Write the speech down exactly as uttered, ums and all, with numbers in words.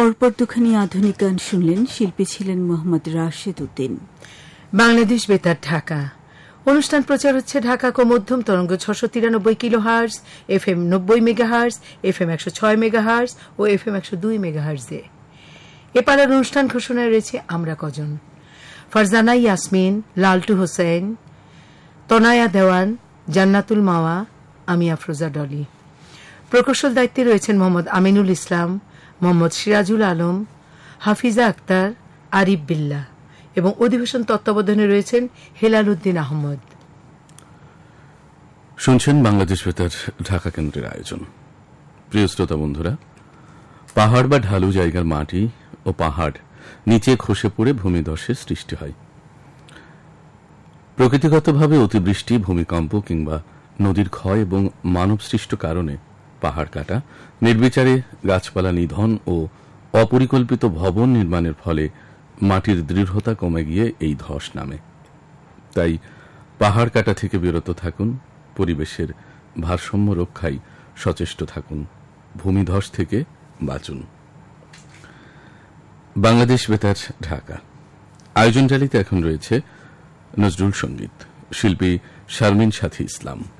পরপর দুখানি আধুনিক গান শুনলেন। শিল্পী ছিলেন মোহাম্মদ রাশেদ উদ্দিন। বাংলাদেশ বেতার ঢাকা অনুষ্ঠান প্রচার হচ্ছে ঢাকা কো মধ্যম তরঙ্গ ছশো তিরানব্বই কিলো হার্জ, এফ এম নব্বই মেগা হার্জ, এফ এম একশো ছয় মেগা হার্জ ও এফ এম একশো দুই মেগা হার্জে। এপাড়ার অনুষ্ঠান ঘোষণায় রয়েছে আমরা কজন: ফারজানা ইয়াসমিন, লালটু হোসেন, তনায়া দেওয়ান, জান্নাতুল মাওয়া, আমি আফরোজা ডলি। প্রকৌশল দায়িত্বে রয়েছেন মোহাম্মদ আমিনুল ইসলাম, মোহাম্মদ সিরাজুল আলম, হাফিজা আক্তার, আরিফ বিল্লাহ এবং অধিবেশন তত্ত্বাবধানে রয়েছেন হেলাল উদ্দিন আহমদ। শুনছেন বাংলাদেশ বেতার ঢাকা কেন্দ্রের আয়োজন। প্রিয় শ্রোতা বন্ধুরা, পাহাড় বা ঢালু জায়গার মাটি ও পাহাড় নিচে খসে পড়ে ভূমিধসের সৃষ্টি হয়। প্রকৃতিগতভাবে অতিবৃষ্টি, ভূমিকম্প কিংবা নদীর ক্ষয় এবং মানবসৃষ্ট কারণে পাহাড় কাটা, নির্বিচারে গাছপালা নিধন ও অপরিকল্পিত ভবন নির্মাণের ফলে মাটির দৃঢ়তা কমে গিয়ে এই ধস নামে। তাই পাহাড় কাটা থেকে বিরত থাকুন, পরিবেশের ভারসাম্য রক্ষায় সচেষ্ট থাকুন, ভূমিধস থেকে বাঁচুন। বাংলাদেশ বেতার ঢাকা আয়োজন জালিতে এখন রয়েছে নজরুল সঙ্গীত। শিল্পী শারমিন সাথী ইসলাম।